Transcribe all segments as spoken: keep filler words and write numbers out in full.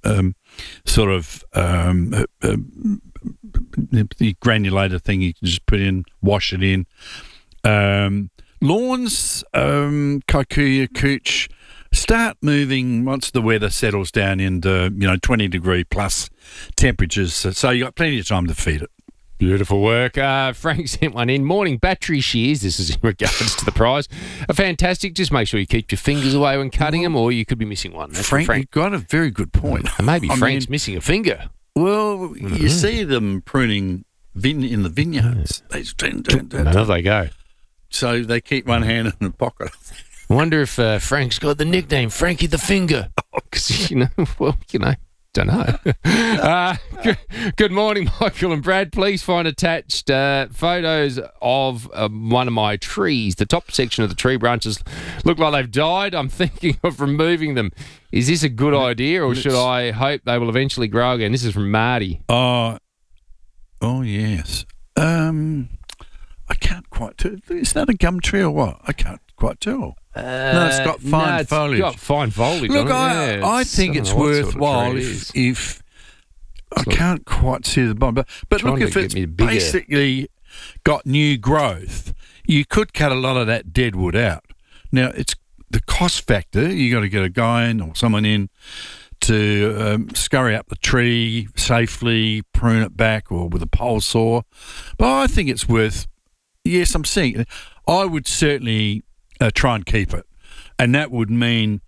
um, sort of um, uh, uh, the granulator thing you can just put in, wash it in. Um, lawns, um, kikuyu, cooch, start moving once the weather settles down into, you know, twenty degree plus temperatures. So, so you got plenty of time to feed it. Beautiful work. Uh, Frank sent one in. Morning battery shears. This is in regards to the prize. Are fantastic. Just make sure you keep your fingers away when cutting them, or you could be missing one. That's Frank, Frank, you've got a very good point. And maybe I Frank's mean, missing a finger. Well, you Mm-hmm. see them pruning vine- in the vineyards. They just turn, turn, turn, How turn. they go? So they keep one hand in the pocket. I wonder if uh, Frank's got the nickname Frankie the Finger. Because, you know, well, you know, don't know. uh, good, good morning, Michael and Brad. Please find attached uh, photos of uh, one of my trees. The top section of the tree branches look like they've died. I'm thinking of removing them. Is this a good idea, or should I hope they will eventually grow again? This is from Marty. Oh, oh yes. Um, I can't quite tell. Is that a gum tree or what? I can't quite tell. Uh, no, it's got fine no, it's foliage. got fine foliage. Look, on it. I, Yeah, I it's- think don't it's know what sort of worthwhile tree it if, is. if I Sort of- can't quite see the bottom, but, but Trying look, to if get it's me bigger. basically got new growth, you could cut a lot of that dead wood out. Now, it's the cost factor. You got to get a guy in or someone in to um, scurry up the tree safely, prune it back, or with a pole saw. But I think it's worth. Yes, I'm seeing. I would certainly uh, try and keep it, and that would mean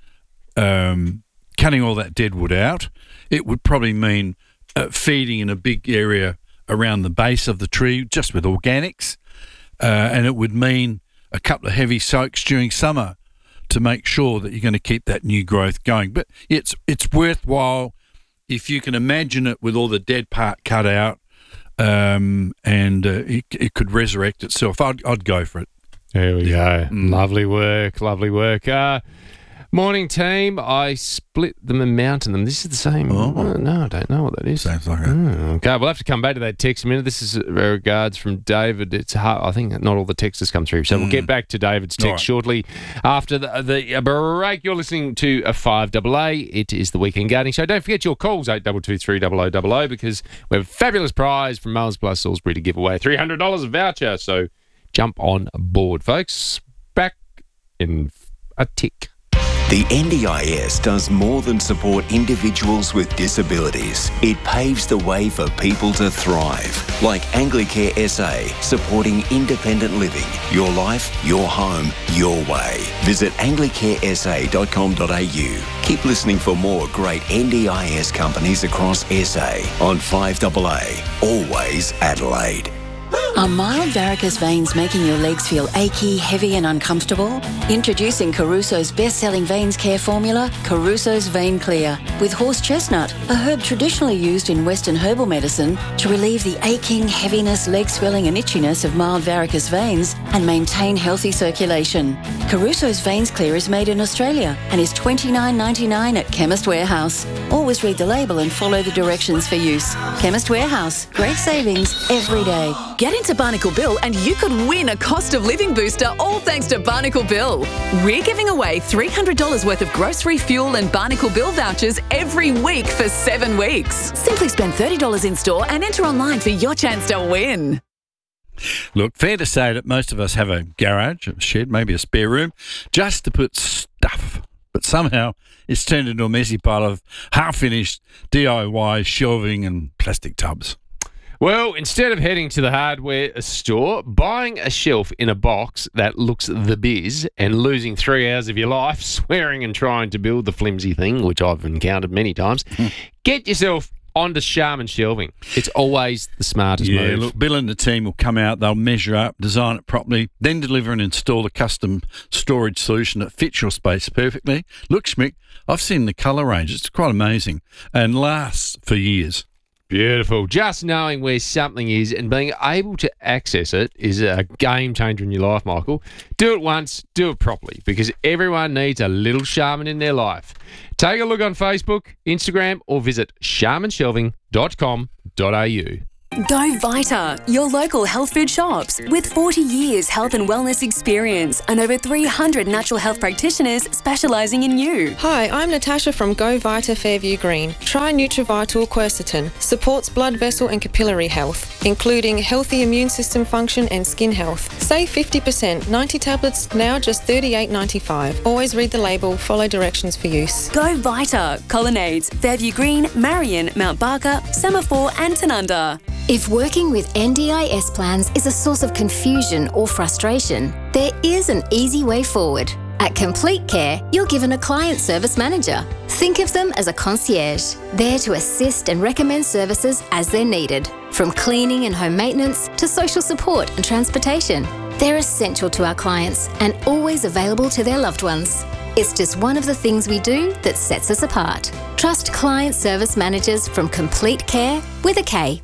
um, cutting all that dead wood out. It would probably mean uh, feeding in a big area around the base of the tree, just with organics, uh, and it would mean a couple of heavy soaks during summer to make sure that you're going to keep that new growth going. But it's it's worthwhile if you can imagine it with all the dead part cut out, um, and uh, it, it could resurrect itself. I'd, I'd go for it. There we Yeah. go. Mm. Lovely work. Lovely work. Uh, morning, team. I split them and mounted them. This is the same. Oh. Uh, no, I don't know what that is. Sounds like a Oh, okay, we'll have to come back to that text in a minute. This is uh, regards from David. It's hard. I think not all the texts has come through, so we'll get back to David's text All right. shortly after the, the break. You're listening to a five A A. It is the Weekend Gardening Show. Don't forget your calls eight two two three zero zero zero zero because we have a fabulous prize from Mars Plus Salisbury to give away, three hundred dollars voucher. So jump on board, folks. Back in a tick. The N D I S does more than support individuals with disabilities. It paves the way for people to thrive, like Anglicare S A, supporting independent living. Your life, your home, your way. Visit anglicare s a dot com dot a u. Keep listening for more great N D I S companies across S A on five A A. Always Adelaide. Are mild varicose veins making your legs feel achy, heavy and uncomfortable? Introducing Caruso's best-selling veins care formula, Caruso's Vein Clear, with horse chestnut, a herb traditionally used in Western herbal medicine to relieve the aching, heaviness, leg swelling and itchiness of mild varicose veins and maintain healthy circulation. Caruso's Veins Clear is made in Australia and is twenty-nine ninety-nine at Chemist Warehouse. Always read the label and follow the directions for use. Chemist Warehouse, great savings every day. Get into Barnacle Bill and you could win a cost of living booster, all thanks to Barnacle Bill. We're giving away three hundred dollars worth of grocery, fuel and Barnacle Bill vouchers every week for seven weeks. Simply spend thirty dollars in store and enter online for your chance to win. Look, fair to say that most of us have a garage, a shed, maybe a spare room, just to put stuff. But somehow it's turned into a messy pile of half-finished D I Y shelving and plastic tubs. Well, instead of heading to the hardware store, buying a shelf in a box that looks the biz and losing three hours of your life swearing and trying to build the flimsy thing, which I've encountered many times, get yourself onto Charmin Shelving. It's always the smartest Yeah, move. look, Bill and the team will come out, they'll measure up, design it properly, then deliver and install a custom storage solution that fits your space perfectly. Look, Schmick, I've seen the colour range. It's quite amazing and lasts for years. Beautiful. Just knowing where something is and being able to access it is a game changer in your life, Michael. Do it once, do it properly, because everyone needs a little Charmin in their life. Take a look on Facebook, Instagram, or visit charmin shelving dot com dot a u. Go Vita, your local health food shops. With forty years health and wellness experience and over three hundred natural health practitioners specialising in you. Hi, I'm Natasha from Go Vita Fairview Green. Try Nutrivital Quercetin. Supports blood vessel and capillary health, including healthy immune system function and skin health. Save fifty percent. ninety tablets, now just thirty-eight ninety-five. Always read the label, follow directions for use. Go Vita, Colonnades, Fairview Green, Marion, Mount Barker, Semaphore and Tanunda. If working with N D I S plans is a source of confusion or frustration, there is an easy way forward. At Complete Care, you're given a client service manager. Think of them as a concierge, there to assist and recommend services as they're needed, from cleaning and home maintenance to social support and transportation. They're essential to our clients and always available to their loved ones. It's just one of the things we do that sets us apart. Trust client service managers from Complete Care with a K.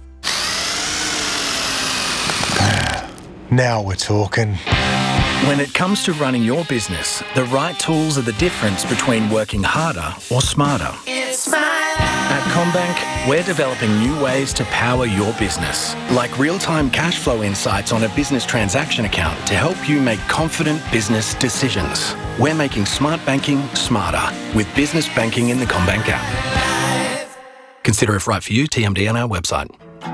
Now we're talking. When it comes to running your business, the right tools are the difference between working harder or smarter. It's my life. At CommBank, we're developing new ways to power your business, like real-time cash flow insights on a business transaction account to help you make confident business decisions. We're making smart banking smarter with business banking in the CommBank app. Consider if right for you, T M D on our website.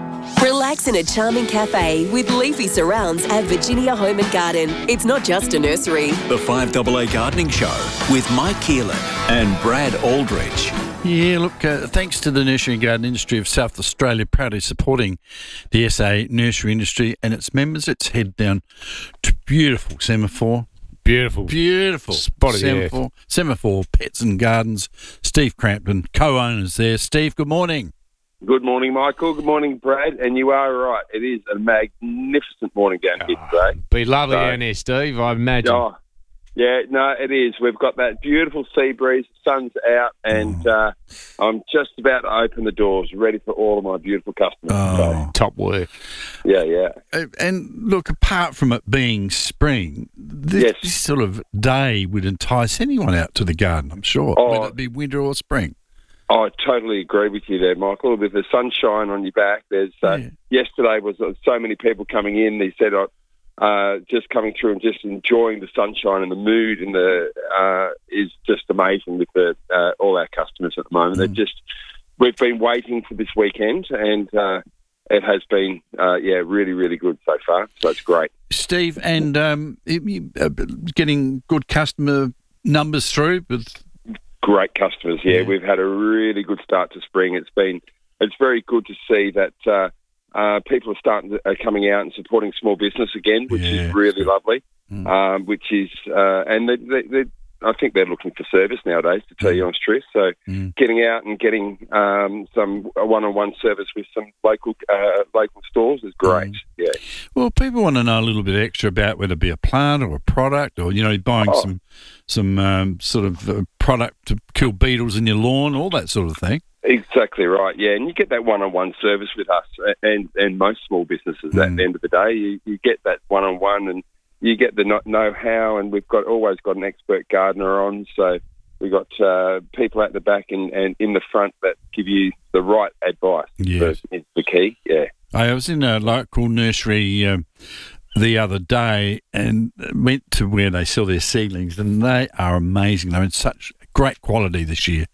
Relax in a charming cafe with leafy surrounds at Virginia Home and Garden. It's not just a nursery. The five A A Gardening Show with Mike Keelan and Brad Aldridge. Yeah, look, uh, thanks to the nursery and garden industry of South Australia, proudly supporting the S A nursery industry and its members. Let's head down to beautiful Semaphore. Beautiful. Beautiful. Spot of the Semaphore. Semaphore Pets and Gardens. Steve Crampton, co-owners there. Steve, good morning. Good morning, Michael. Good morning, Brad. And you are right. It is a magnificent morning down here today. Be lovely So- down there, Steve, I imagine. Oh, yeah, no, it is. We've got that beautiful sea breeze. The sun's out, and uh, I'm just about to open the doors, ready for all of my beautiful customers. Oh. Top work. Yeah, yeah. Uh, And look, apart from it being spring, this, Yes. this sort of day would entice anyone out to the garden, I'm sure, Oh. whether it be winter or spring. I totally agree with you there, Michael. With the sunshine on your back, there's uh, Yeah. yesterday was uh, so many people coming in. They said, uh, uh, just coming through and just enjoying the sunshine and the mood, and the uh, is just amazing with the uh, all our customers at the moment. Mm. They're just we've been waiting for this weekend, and uh, it has been uh, yeah really really good so far. So it's great. Steve, and um, you- you, uh, getting good customer numbers through with. Great customers, yeah. Yeah. We've had a really good start to spring. It's been, it's very good to see that uh, uh, people are starting to, are coming out and supporting small business again, which Yeah. is really lovely. Mm. Um, which is, uh, and they, they, they, I think they're looking for service nowadays, to tell you honest truth. So Mm. getting out and getting um, some a one-on-one service with some local uh, local stores is great. Mm. Yeah. Well, people want to know a little bit extra about whether it be a plant or a product, or you know, buying Oh. some some um, sort of uh, product to kill beetles in your lawn, all that sort of thing. Exactly right, yeah, and you get that one-on-one service with us, and and most small businesses. Mm. At the end of the day, you, you get that one-on-one, and you get the kno- know-how, and we've got always got an expert gardener on, so we've got uh, people at the back and, and in the front that give you the right advice. Yes. Is the key, yeah. I was in a local nursery um, the other day and went to where they sell their seedlings, and they are amazing. They're in such great quality this year.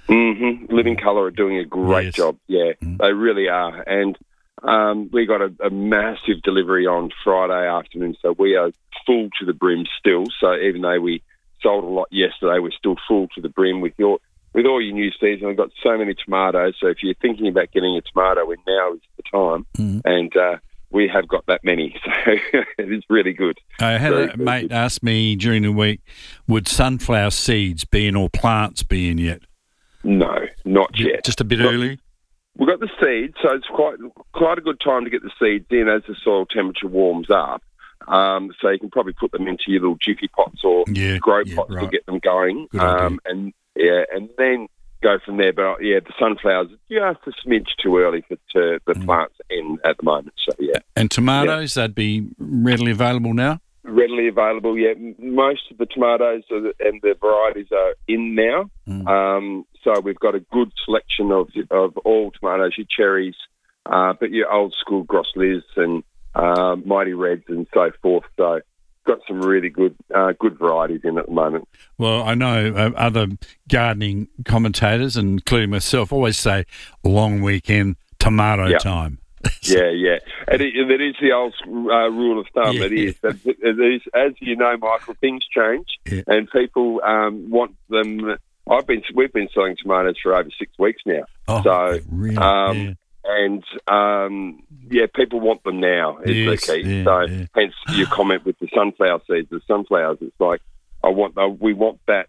hmm Living Colour are doing a great Yes. job. Yeah, Mm. they really are. And um, we got a, a massive delivery on Friday afternoon, so we are full to the brim still. So even though we sold a lot yesterday, we're still full to the brim with your with all your new season. We've got so many tomatoes. So if you're thinking about getting a tomato, in now is the time. Mm. And uh, we have got that many, so it is really good. I had Very, a very mate good. ask me during the week, would sunflower seeds be in or plants be in yet? No, not yet. Just a bit Not- early? We've got the seeds, so it's quite quite a good time to get the seeds in as the soil temperature warms up. Um, so you can probably put them into your little jiffy pots or Yeah, grow yeah, pots to right. get them going, Good idea. um, and yeah, and then go from there. But uh, yeah, the sunflowers are just a smidge too early for to the Mm. plants in at the moment. So yeah, And tomatoes, they'd be readily available now? readily available. Yeah, M- most of the tomatoes are the, and the varieties are in now. Mm. Um, so we've got a good selection of of all tomatoes, your cherries, uh, but your old school Gros Liz and uh, Mighty Reds and so forth. So got some really good uh, good varieties in at the moment. Well, I know uh, other gardening commentators, including myself, always say long weekend, tomato Yep. time. Yeah, yeah. And it, it is the old uh, rule of thumb. Yeah. It is. It, it is. As you know, Michael, things change, Yeah. and people um, want them. I've been. We've been selling tomatoes for over six weeks now. Oh, so, really? um, Yeah. and um, yeah, people want them now. Is Yes, the key. yeah, so, yeah. hence your comment with the sunflower seeds. The sunflowers. It's like I want. Uh, we want that.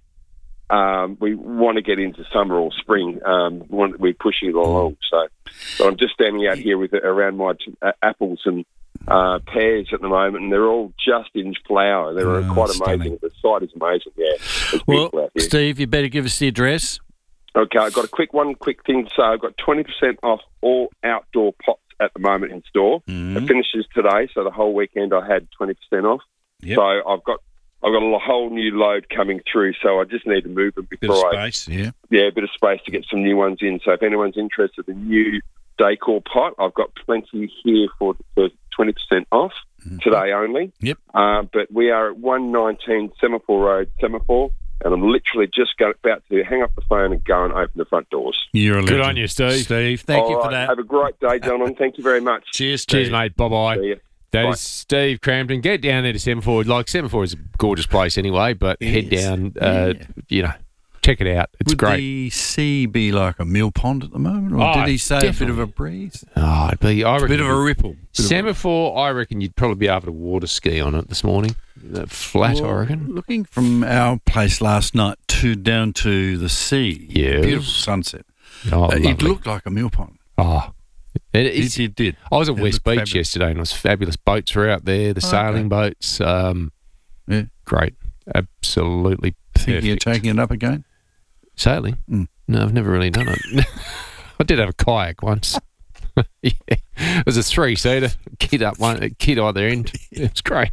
Um, we want to get into summer or spring. Um, we want- we're pushing it along. So, but I'm just standing out here with around my t- uh, apples and uh, pears at the moment, and they're all just in flower. They're Oh, quite stunning. amazing. The site is amazing. Yeah, it's Well, beautiful out here. Steve, you better give us the address. Okay, I've got a quick one, quick thing to say. I've got twenty percent off all outdoor pots at the moment in store. Mm. It finishes today, so the whole weekend I had twenty percent off. Yep. So I've got I've got a whole new load coming through, so I just need to move them Bit before of I space, yeah. yeah, a bit of space to get some new ones in. So if anyone's interested in new decor pot, I've got plenty here for for twenty percent off today only. Yep. Uh, but we are at one nineteen Semaphore Road, Semaphore, and I'm literally just go, about to hang up the phone and go and open the front doors. You're a Good legend. on you, Steve. Steve, thank All you for right, that. Have a great day, gentlemen. Thank you very much. Cheers, Steve. Cheers, mate. Bye-bye. See ya. That Bye. is Steve Crampton. Get down there to Semaphore. Like, Semaphore is a gorgeous place anyway, but It head is. down, uh, Yeah. you know, check it out. It's Would great. the sea be like a mill pond at the moment, or Oh, did he say a bit of definitely. a breeze? Oh, it'd be, I A reckon bit of a you'd- ripple. Bit of a- Semaphore, I reckon you'd probably be able to water ski on it this morning. Uh, Flat, I Well, reckon. Looking from our place last night to down to the sea, Yes. beautiful sunset. Oh, Uh, it lovely. looked like a mill pond. Oh, it, It, it's, it did. I was at It West looked Beach fabulous. yesterday, and it was fabulous. Boats were out there, the Oh, sailing okay. boats. Um, Yeah. Great, absolutely Think you're perfect. taking it up again? Sailing? Mm. No, I've never really done it. I did have a kayak once. Yeah. It was a three-seater, kid up one, kid either end. It was great.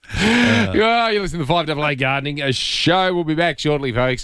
Uh, Yeah, you're listening to five A A Gardening, a show. We'll be back shortly, folks,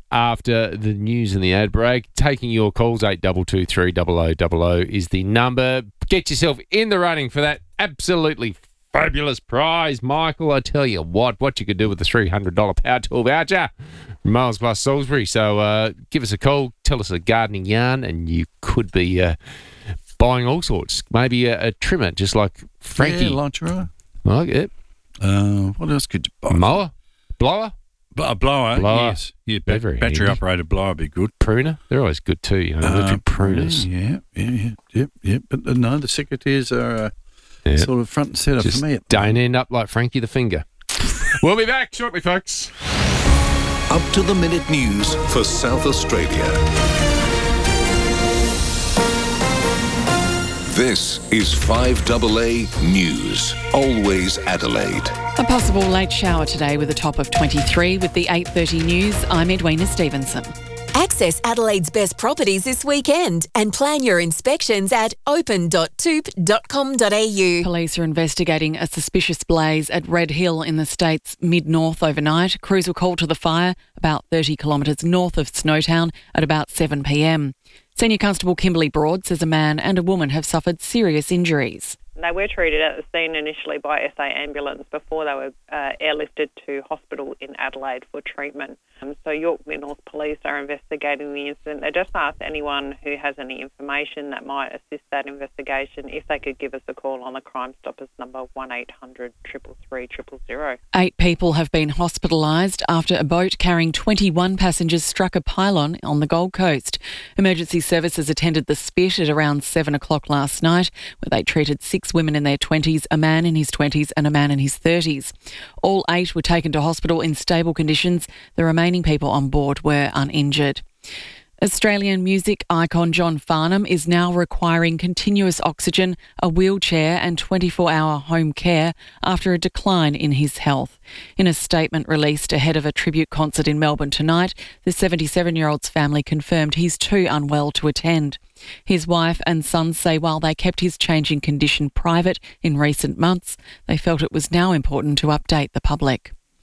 after the news and the ad break. Taking your calls, eight two two three zero zero zero zero is the number. Get yourself in the running for that absolutely fabulous prize. Michael, I tell you what, what you could do with the three hundred dollars Power Tool voucher from Miles Plus Salisbury. So uh, give us a call, tell us a gardening yarn, and you could be uh, buying all sorts. Maybe a, a trimmer, just like Frankie. Yeah, Lonchero. I like it. Uh, what else could you buy? Mower? Blower? Bl- A blower, Blower. yes. Yeah, They're ba- very battery handy. operated blower would be good. Pruner? They're always good too, you know, electric Uh, pruners. Yeah, yeah, yeah, yep, yep. But uh, no, the secateurs are uh, Yeah. sort of front and centre Just for me. don't end up like Frankie the Finger. We'll be back shortly, folks. Up to the minute news for South Australia. This is five A A News. Always Adelaide. A possible late shower today with a top of twenty-three. With the eight thirty news, I'm Edwina Stevenson. Access Adelaide's best properties this weekend and plan your inspections at open dot toop dot com dot a u. Police are investigating a suspicious blaze at Red Hill in the state's mid-north overnight. Crews were called to the fire about thirty kilometres north of Snowtown at about seven p m. Senior Constable Kimberly Broad says a man and a woman have suffered serious injuries. They were treated at the scene initially by S A ambulance before they were uh, airlifted to hospital in Adelaide for treatment. Um, so York North Police are investigating the incident. They just asked anyone who has any information that might assist that investigation if they could give us a call on the Crime Stoppers number one eight hundred three three three zero zero. Eight people have been hospitalised after a boat carrying twenty-one passengers struck a pylon on the Gold Coast. Emergency services attended the Spit at around seven o'clock last night, where they treated six women in their twenties, a man in his twenties and a man in his thirties. All eight were taken to hospital in stable conditions. The remaining people on board were uninjured. Australian music icon John Farnham is now requiring continuous oxygen, a wheelchair and twenty-four hour home care after a decline in his health. In a statement released ahead of a tribute concert in Melbourne tonight, the seventy-seven-year-old's family confirmed he's too unwell to attend. His wife and sons say while they kept his changing condition private in recent months, they felt it was now important to update the public.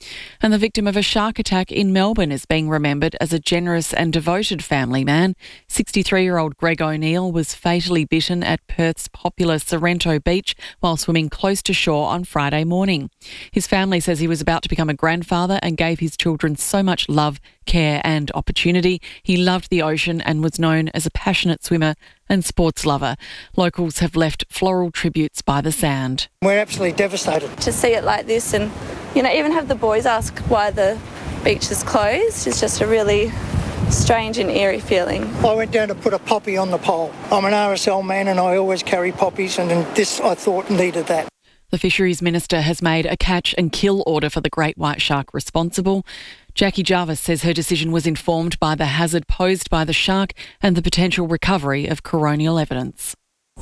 And the victim of a shark attack in Melbourne is being remembered as a generous and devoted family man. sixty-three-year-old Greg O'Neill was fatally bitten at Perth's popular Sorrento Beach while swimming close to shore on Friday morning. His family says he was about to become a grandfather and gave his children so much love, care and opportunity. He loved the ocean and was known as a passionate swimmer and sports lover. Locals have left floral tributes by the sand. We're absolutely devastated. To see it like this and, you know, even have the boys ask why the beach is closed is just a really strange and eerie feeling. I went down to put a poppy on the pole. I'm an R S L man and I always carry poppies, and this, I thought, needed that. The Fisheries Minister has made a catch and kill order for the great white shark responsible. Jackie Jarvis says her decision was informed by the hazard posed by the shark and the potential recovery of coronial evidence.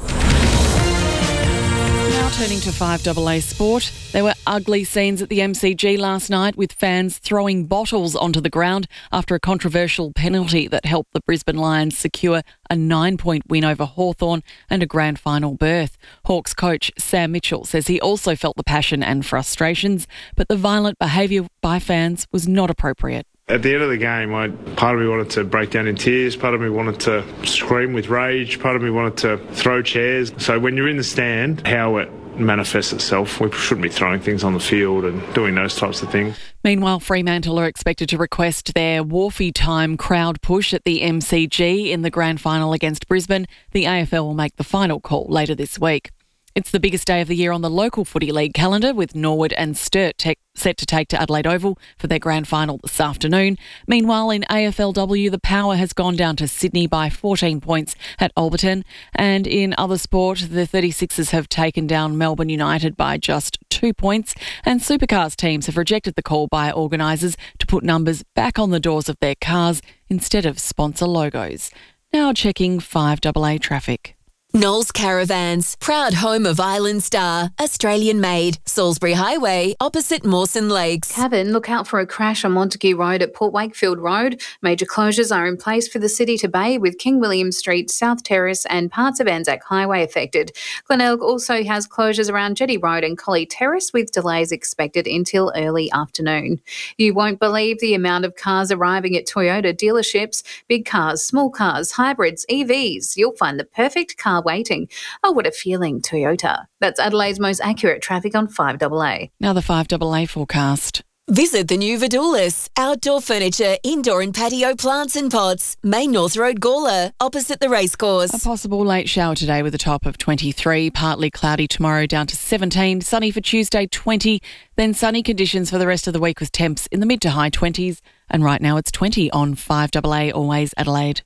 Now turning to five A A sport, there were ugly scenes at the M C G last night with fans throwing bottles onto the ground after a controversial penalty that helped the Brisbane Lions secure a nine-point win over Hawthorn and a grand final berth. Hawks coach Sam Mitchell says he also felt the passion and frustrations, but the violent behaviour by fans was not appropriate. At the end of the game, I, part of me wanted to break down in tears, part of me wanted to scream with rage, part of me wanted to throw chairs. So when you're in the stand, how it manifests itself, we shouldn't be throwing things on the field and doing those types of things. Meanwhile, Fremantle are expected to request their Wharfie time crowd push at the M C G in the grand final against Brisbane. The A F L will make the final call later this week. It's the biggest day of the year on the local footy league calendar, with Norwood and Sturt te- set to take to Adelaide Oval for their grand final this afternoon. Meanwhile, in A F L W, the Power has gone down to Sydney by fourteen points at Alberton. And in other sport, the thirty-sixers have taken down Melbourne United by just two points. And supercars teams have rejected the call by organisers to put numbers back on the doors of their cars instead of sponsor logos. Now checking five A A traffic. Knowles Caravans, proud home of Island Star, Australian made, Salisbury Highway, opposite Mawson Lakes. Cabin, look out for a crash on Montague Road at Port Wakefield Road. Major closures are in place for the city to Bay, with King William Street, South Terrace and parts of Anzac Highway affected. Glenelg also has closures around Jetty Road and Collie Terrace, with delays expected until early afternoon. You won't believe the amount of cars arriving at Toyota dealerships. Big cars, small cars, hybrids, E Vs. You'll find the perfect car waiting. Oh, what a feeling, Toyota. That's Adelaide's most accurate traffic on five A A. Now the five A A forecast. Visit the new Vidoulis, outdoor furniture, indoor and patio plants and pots, Main North Road, Gawler, opposite the racecourse. A possible late shower today with a top of twenty-three, partly cloudy tomorrow down to seventeen, sunny for Tuesday twenty, then sunny conditions for the rest of the week with temps in the mid to high twenties, and right now it's twenty on five A A, always Adelaide.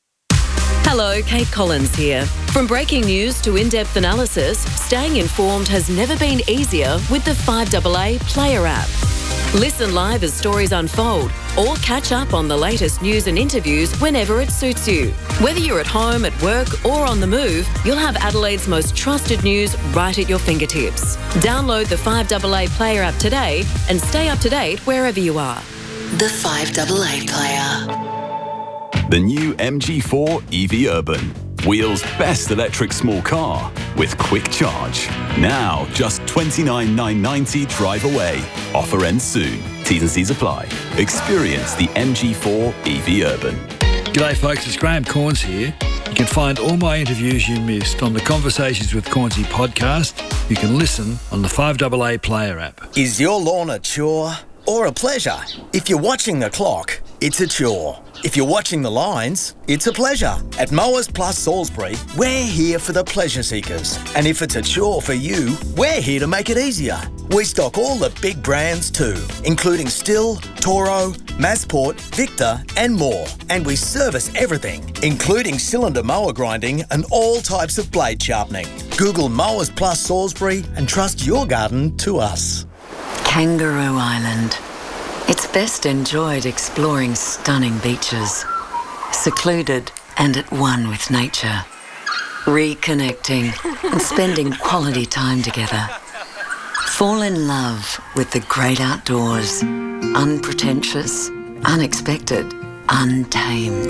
Hello, Kate Collins here. From breaking news to in-depth analysis, staying informed has never been easier with the five A A Player app. Listen live as stories unfold, or catch up on the latest news and interviews whenever it suits you. Whether you're at home, at work or on the move, you'll have Adelaide's most trusted news right at your fingertips. Download the five A A Player app today and stay up to date wherever you are. The five A A Player. The new M G four E V Urban. Wheels' best electric small car with quick charge. Now just twenty-nine thousand nine hundred ninety drive away. Offer ends soon. T's and C's apply. Experience the M G four E V Urban. G'day folks, it's Graham Corns here. You can find all my interviews you missed on the Conversations with Cornsy podcast. You can listen on the five A A Player app. Is your lawn a chore or a pleasure? If you're watching the clock, it's a chore. If you're watching the lines, it's a pleasure. At Mowers Plus Salisbury, we're here for the pleasure seekers. And if it's a chore for you, we're here to make it easier. We stock all the big brands too, including Stihl, Toro, Massport, Victor and more. And we service everything, including cylinder mower grinding and all types of blade sharpening. Google Mowers Plus Salisbury and trust your garden to us. Kangaroo Island. It's best enjoyed exploring stunning beaches, secluded and at one with nature, reconnecting and spending quality time together. Fall in love with the great outdoors, unpretentious, unexpected, untamed.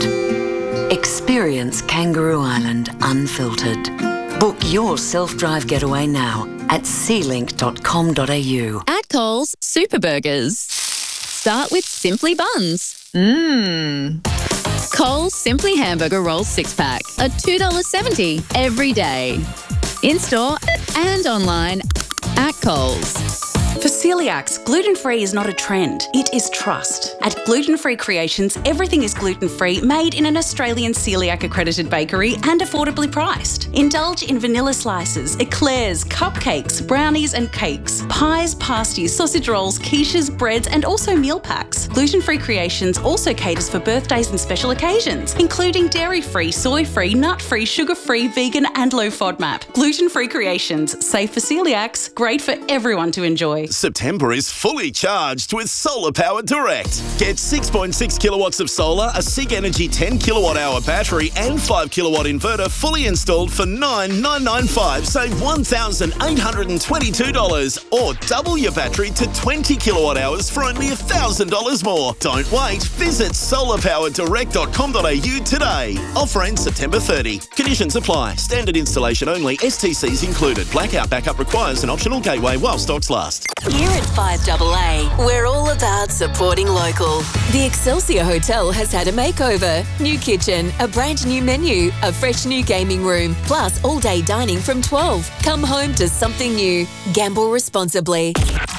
Experience Kangaroo Island unfiltered. Book your self-drive getaway now at sea link dot com dot a u. At Coles, Super Burgers. Start with Simply Buns. Mmm. Coles Simply Hamburger Rolls six pack are two dollars seventy every day. In-store and online at Coles. For celiacs, gluten-free is not a trend, it is trust. At Gluten Free Creations, everything is gluten-free, made in an Australian celiac-accredited bakery and affordably priced. Indulge in vanilla slices, eclairs, cupcakes, brownies and cakes, pies, pasties, sausage rolls, quiches, breads and also meal packs. Gluten Free Creations also caters for birthdays and special occasions, including dairy-free, soy-free, nut-free, sugar-free, vegan and low FODMAP. Gluten Free Creations, safe for celiacs, great for everyone to enjoy. September is fully charged with Solar Power Direct. Get six point six kilowatts of solar, a SIG Energy ten kilowatt hour battery and five kilowatt inverter fully installed for nine thousand nine hundred ninety-five dollars. Save one thousand eight hundred twenty-two dollars or double your battery to twenty kilowatt hours for only one thousand dollars more. Don't wait. Visit solar power direct dot com dot a u today. Offer ends September thirtieth. Conditions apply. Standard installation only. S T Cs included. Blackout backup requires an optional gateway while stocks last. Here at five double A, we're all about supporting local. The Excelsior Hotel has had a makeover. New kitchen, a brand new menu, a fresh new gaming room, plus all-day dining from twelve. Come home to something new. Gamble responsibly.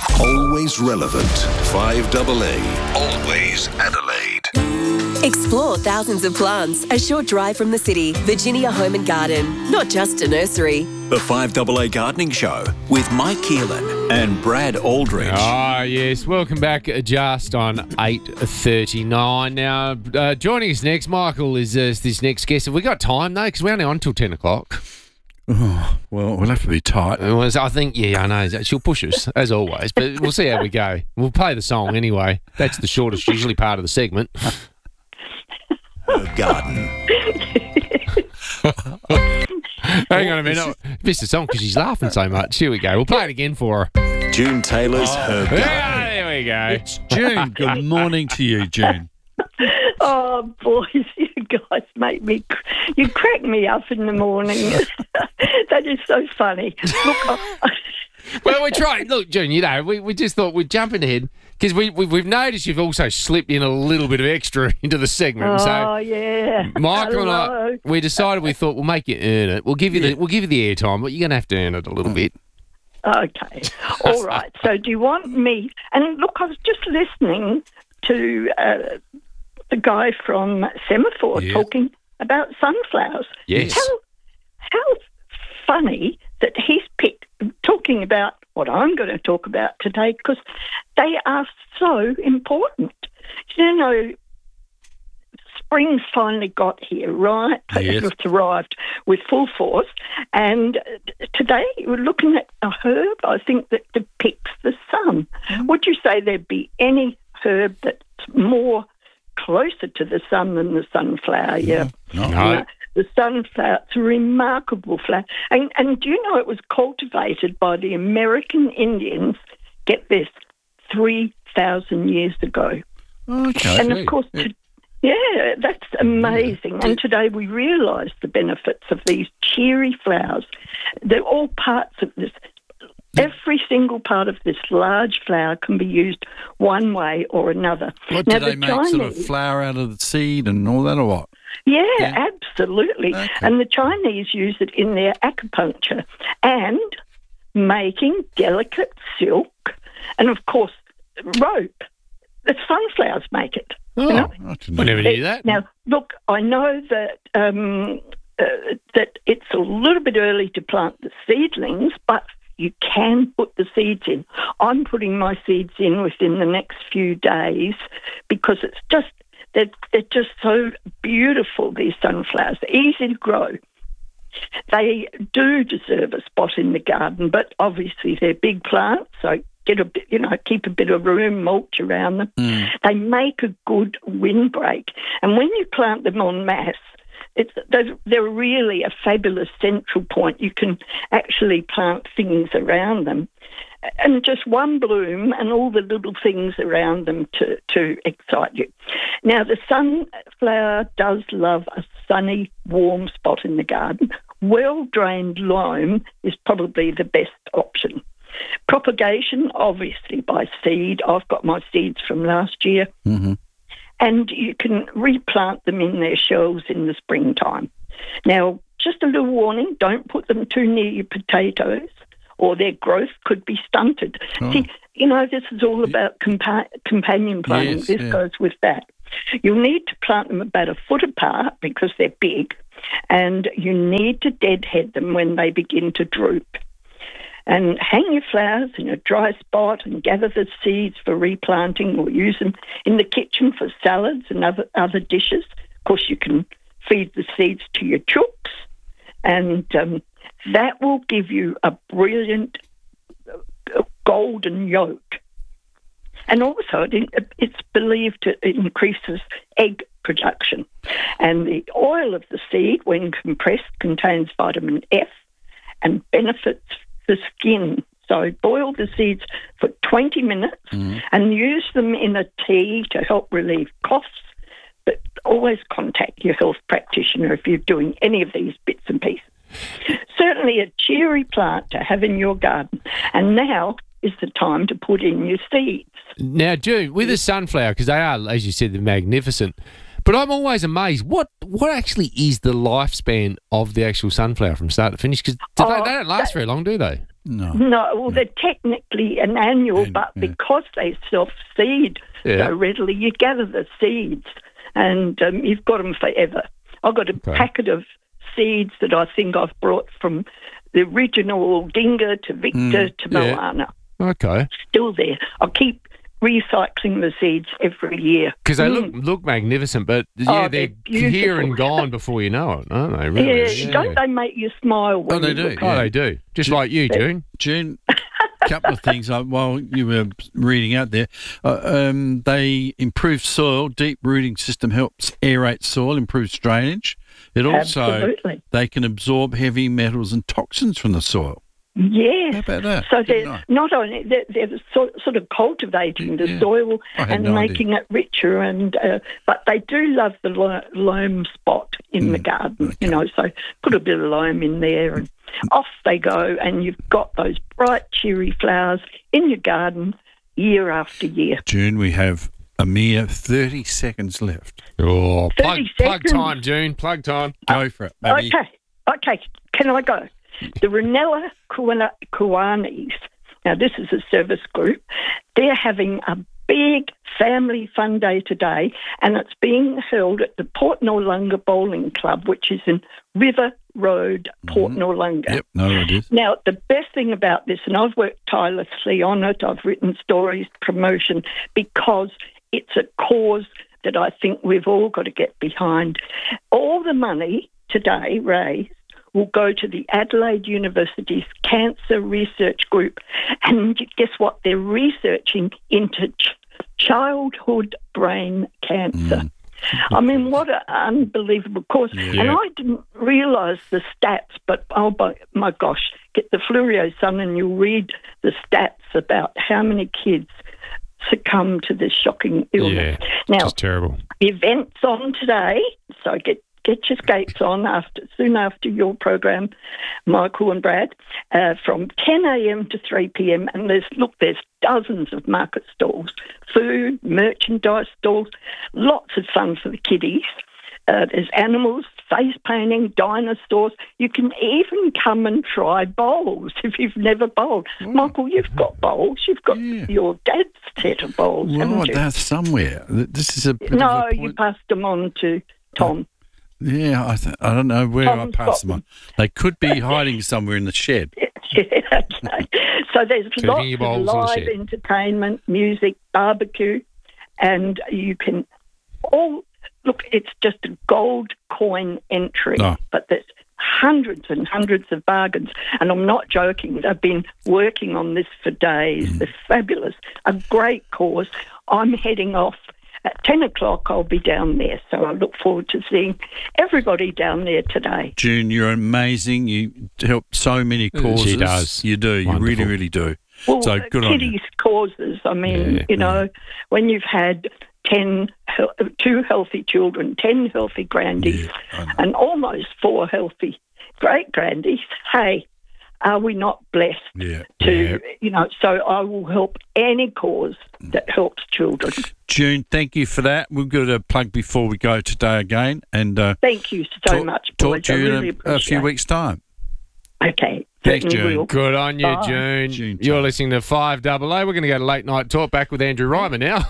Always relevant. five double A. Always Adelaide. Explore thousands of plants, a short drive from the city. Virginia Home and Garden, not just a nursery. The five double A Gardening Show with Mike Keelan and Brad Aldridge. Ah, yes. Welcome back just on eight thirty-nine. Now, uh, joining us next, Michael, is uh, this next guest. Have we got time, though? Because we're only on till ten o'clock. Oh, well, we'll have to be tight. Well, I think, yeah, I know. She'll push us, as always. But we'll see how we go. We'll play the song anyway. That's the shortest, usually part of the segment. Her garden. Hang on a minute. I missed the song because she's laughing so much. Here we go. We'll play it again for her. June Taylor's oh, Her Garden. Yeah, there we go. It's June. Good morning to you, June. Oh, boys, you guys make me... You crack me up in the morning. That is so funny. Look, I, well, we're trying. Look, June, you know, we, we just thought we'd jump ahead because we, we, we've noticed you've also slipped in a little bit of extra into the segment. Oh, so yeah. Michael Hello. and I, we decided we thought we'll make you earn it. We'll give you the we'll give you the airtime, but you're going to have to earn it a little bit. Okay. All right. So do you want me... And look, I was just listening to uh, the guy from Semaphore Yeah. talking about sunflowers. Yes. How, how funny that he's picked talking about what I'm going to talk about today, because they are so important. You know, spring's finally got here, right? Yes. It's arrived with full force. And today we're looking at a herb, I think, that depicts the sun. Would you say there'd be any herb that's more closer to the sun than the sunflower? Yeah. No. No. The sunflower, it's a remarkable flower. And, and do you know it was cultivated by the American Indians, get this, three thousand years ago. Okay. And of course, to, yeah, that's amazing. And today we realise the benefits of these cheery flowers. They're all parts of this. Every single part of this large flower can be used one way or another. What Now, do they the make, sort of Chinese- flour out of the seed and all that, or what? Yeah, Yeah. absolutely. Okay. And the Chinese use it in their acupuncture and making delicate silk and, of course, rope. The sunflowers make it. Oh, you know? I didn't I never know. knew that. Now, look, I know that um, uh, that it's a little bit early to plant the seedlings, but you can put the seeds in. I'm putting my seeds in within the next few days because it's just they're, they're just so beautiful, these sunflowers. They're easy to grow. They do deserve a spot in the garden, but obviously they're big plants, so get a bit, you know, keep a bit of room, mulch around them. Mm. They make a good windbreak, and when you plant them en masse, it's they're, they're really a fabulous central point. You can actually plant things around them, and just one bloom and all the little things around them to, to excite you. Now, the sunflower does love a sunny, warm spot in the garden. well-drained loam is probably the best option. Propagation, obviously, by seed. I've got my seeds from last year. Mm-hmm. And you can replant them in their shells in the springtime. Now, just a little warning, don't put them too near your potatoes or their growth could be stunted. Oh. See, you know, this is all about compa- companion planting. Yes, this yeah. goes with that. You'll need to plant them about a foot apart because they're big, and you need to deadhead them when they begin to droop. And hang your flowers in a dry spot and gather the seeds for replanting or use them in the kitchen for salads and other, other dishes. Of course, you can feed the seeds to your chooks, and um, that will give you a brilliant uh, golden yolk. And also, it, it's believed it increases egg production. And the oil of the seed, when compressed, contains vitamin F and benefits the skin. So boil the seeds for twenty minutes Mm-hmm. and use them in a tea to help relieve coughs. But always contact your health practitioner if you're doing any of these bits and pieces. Certainly a cheery plant to have in your garden. And now is the time to put in your seeds. Now, June, with the sunflower, because they are, as you said, they're magnificent, but I'm always amazed, what what actually is the lifespan of the actual sunflower from start to finish? Because Oh, they, they don't last that- very long, do they? No. No, well, they're technically an annual, And- but yeah. because they self-seed Yeah. so readily, you gather the seeds and um, you've got them forever. I've got a Okay. packet of seeds that I think I've brought from the original Dinga to Victor Mm, to yeah. Moana. Okay. Still there. I keep recycling the seeds every year. Because they Mm. look look magnificent, but yeah, Oh, they're, they're here and beautiful. gone before you know it, aren't they? Really? Yeah, don't they make you smile when Oh, they you do, look Oh, at they do. Just like you, June. June, a couple of things uh, while you were reading out there. Uh, um, they improve soil. Deep rooting system helps aerate soil, improves drainage. It also, Absolutely. they can absorb heavy metals and toxins from the soil. Yes. How about that? So Didn't they're I? not only they're, they're sort, sort of cultivating the Yeah. soil I had and no making it richer, and uh, but they do love the lo- loam spot in the garden, you know. So put a bit of loam in there, and off they go, and you've got those bright, cheery flowers in your garden year after year. June, we have a mere thirty seconds left. Oh, plug, thirty plug seconds. time, June. Plug time. Go for it, baby. Okay, okay. Can I go? The Ranella Kuana- Kiwanis, now this is a service group, they're having a big family fun day today, and it's being held at the Port Noarlunga Bowling Club, which is in River Road, Port Noarlunga. Yep, no, it is. Now, the best thing about this, and I've worked tirelessly on it, I've written stories, promotion, because it's a cause that I think we've all got to get behind. All the money today raised will go to the Adelaide University's Cancer Research Group. And guess what? They're researching into ch- childhood brain cancer. Mm. I mean, what an unbelievable course. Yeah. And I didn't realise the stats, but oh my, my gosh, get the Fluorio Sun and you'll read the stats about how many kids succumb to this shocking illness. Yeah, Now, just terrible. the event's on today, so get get your skates on after soon after your program, Michael and Brad, uh, from ten a.m. to three p.m. And there's look, there's dozens of market stalls, food, merchandise stalls, lots of fun for the kiddies. Uh, there's animals, face painting, dinosaurs. You can even come and try bowls if you've never bowled. Michael, you've got bowls. You've got Yeah. your dad's set of bowls, haven't Right, you? that's somewhere. Th- This is a bit of No, a you point. passed them on to Tom. Yeah, I, th- I don't know where Tom's I passed got them on. They could be hiding somewhere in the shed. Yeah, okay. So there's So lots your of bowls in the live shed. entertainment, music, barbecue, and you can all look. It's just a gold coin entry, Oh. but there's hundreds and hundreds of bargains. And I'm not joking. They've been working on this for days. Mm. They're fabulous. A great cause. I'm heading off. At ten o'clock, I'll be down there, so I look forward to seeing everybody down there today. June, you're amazing. You help so many causes. She does. You do. You really, Wonderful. really do. Well, so good on you. kiddies' causes. I mean, Yeah, you know, when you've had ten, hel- two healthy children, ten healthy grandies, Yeah, and almost four healthy great grandies. Hey, are we not blessed Yeah. to, Yeah. you know, so I will help any cause that helps children. June, thank you for that. We've got a plug before we go today again. And uh, Thank you so talk, much, talk boys. to I you really in a, a appreciate few it. weeks' time. Okay. Thanks, certainly June. will. Good on you, Bye. June. June, You're listening to five double A. We're going to go to late night talk back with Andrew Ryman now.